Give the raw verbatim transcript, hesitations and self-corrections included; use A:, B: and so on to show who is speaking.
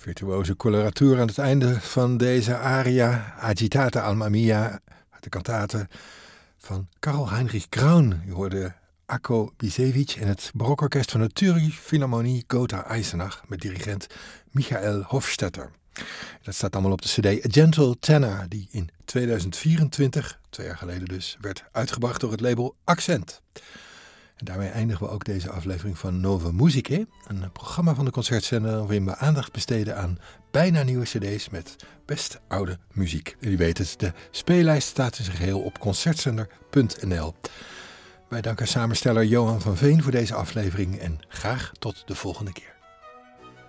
A: Virtuoze coloratuur aan het einde van deze aria, Agitata alma mia, uit de kantate van Karl Heinrich Graun. Je hoorde Ako Bišević en het barokorkest van de Zürich Philharmonie Gotha Eisenach met dirigent Michael Hofstetter. Dat staat allemaal op de cd A Gentle Tenor, die in tweeduizend vierentwintig, twee jaar geleden dus, werd uitgebracht door het label Accent. En daarmee eindigen we ook deze aflevering van Nove Musicae, een programma van de Concertzender waarin we aandacht besteden aan bijna nieuwe cd's met best oude muziek. Jullie weten het, de speellijst staat in zijn geheel op concertzender punt n l. Wij danken samensteller Johan van Veen voor deze aflevering en graag tot de volgende keer.